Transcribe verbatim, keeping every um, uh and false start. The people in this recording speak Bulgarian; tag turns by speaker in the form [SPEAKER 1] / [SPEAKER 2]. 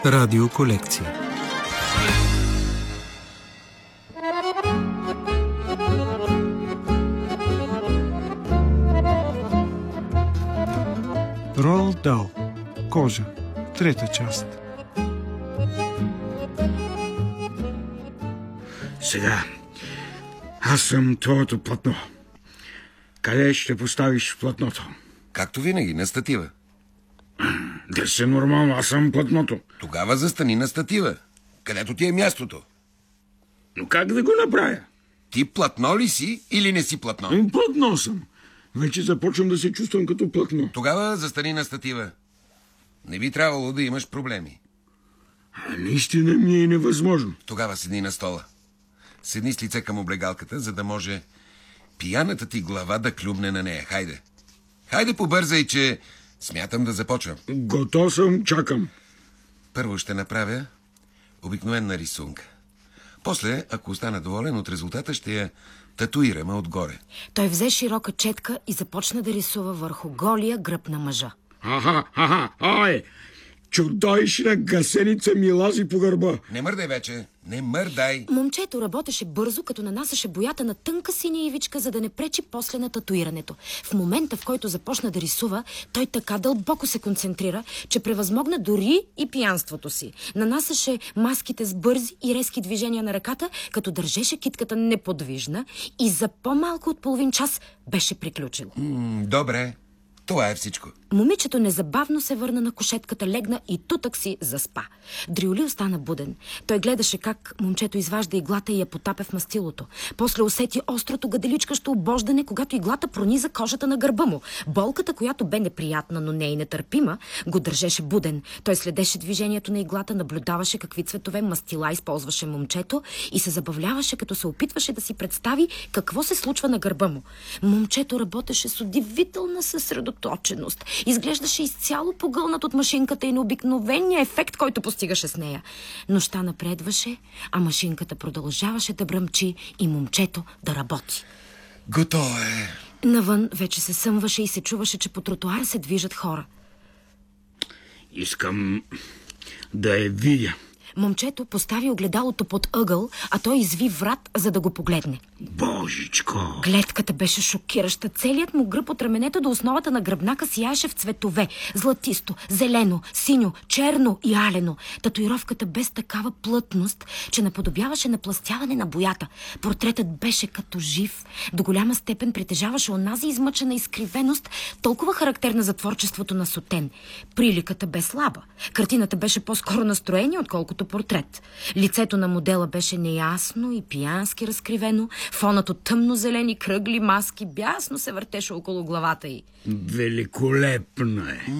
[SPEAKER 1] Радиоколекция.
[SPEAKER 2] Роалд Дал. Кожа. Трета част.
[SPEAKER 3] Сега, аз съм твоето платно. Къде ще поставиш платното?
[SPEAKER 4] Както винаги, на статива.
[SPEAKER 3] Да се нормално, аз съм платното.
[SPEAKER 4] Тогава застани на статива, където ти е мястото.
[SPEAKER 3] Но как да го направя?
[SPEAKER 4] Ти платно ли си или не си платно?
[SPEAKER 3] Ами, платно съм. Вече започвам да се чувствам като платно.
[SPEAKER 4] Тогава застани на статива. Не би трябвало да имаш проблеми.
[SPEAKER 3] А наистина ми е невъзможно.
[SPEAKER 4] Тогава седни на стола. Седни с лице към облегалката, за да може пияната ти глава да клюмне на нея. Хайде. Хайде побързай, че смятам да започвам.
[SPEAKER 3] Готов съм, чакам.
[SPEAKER 4] Първо ще направя обикновена рисунка. После, ако остана доволен от резултата, ще я татуираме отгоре.
[SPEAKER 5] Той взе широка четка и започна да рисува върху голия гръб на мъжа.
[SPEAKER 3] Аха, аха, ай! Чудовищна гасеница ми лази по гърба.
[SPEAKER 4] Не мърдай вече, не мърдай.
[SPEAKER 5] Момчето работеше бързо, като нанасяше боята на тънка синя ивичка, за да не пречи после на татуирането. В момента, в който започна да рисува, той така дълбоко се концентрира, че превъзмогна дори и пиянството си. Нанасяше маските с бързи и резки движения на ръката, като държеше китката неподвижна и за по-малко от половин час беше приключил.
[SPEAKER 4] М, добре. Това е всичко.
[SPEAKER 5] Момичето незабавно се върна на кушетката, легна и тутък си заспа. Дрюли остана буден. Той гледаше как момчето изважда иглата и я потапя в мастилото. После усети острото гаделичкащо обождане, когато иглата прониза кожата на гърба му. Болката, която бе неприятна, но не и нетърпима, го държеше буден. Той следеше движението на иглата, наблюдаваше какви цветове мастила използваше момчето и се забавляваше, като се опитваше да си представи какво се случва на гърба му. Момчето работеше с удивителна съсредоточеност. Изглеждаше изцяло погълнат от машинката и на обикновения ефект, който постигаше с нея. Нощта напредваше, а машинката продължаваше да бръмчи и момчето да работи.
[SPEAKER 4] Готово е.
[SPEAKER 5] Навън вече се съмваше и се чуваше, че по тротуара се движат хора.
[SPEAKER 3] Искам да я видя.
[SPEAKER 5] Момчето постави огледалото под ъгъл, а той изви врат, за да го погледне.
[SPEAKER 3] Божичко!
[SPEAKER 5] Гледката беше шокираща. Целият му гръб от раменето до основата на гръбнака сияеше в цветове. Златисто, зелено, синьо, черно и алено. Татуировката без такава плътност, че наподобяваше напластяване на боята. Портретът беше като жив. До голяма степен притежаваше онази измъчена изкривеност, толкова характерна за творчеството на Сотен. Приликата бе слаба. Картината беше по-скоро настроение, отколкото портрет. Лицето на модела беше неясно и пиянски разкривено. Фонът от тъмно-зелени кръгли маски бясно се въртеше около главата й.
[SPEAKER 3] Великолепно е.